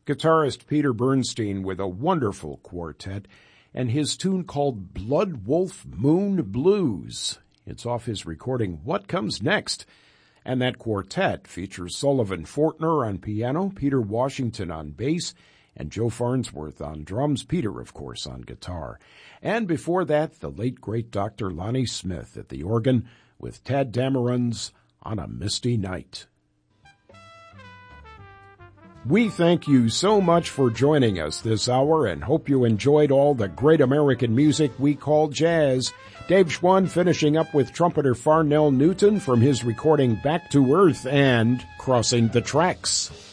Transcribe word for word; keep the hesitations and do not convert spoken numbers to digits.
guitarist Peter Bernstein with a wonderful quartet and his tune called Blood Wolf Moon Blues. It's off his recording What Comes Next. And that quartet features Sullivan Fortner on piano, Peter Washington on bass, and Joe Farnsworth on drums, Peter, of course, on guitar. And before that, the late, great Doctor Lonnie Smith at the organ with Tadd Dameron's On a Misty Night. We thank you so much for joining us this hour and hope you enjoyed all the great American music we call jazz. Dave Schwann finishing up with trumpeter Farnell Newton from his recording Back to Earth and Crossing the Tracks.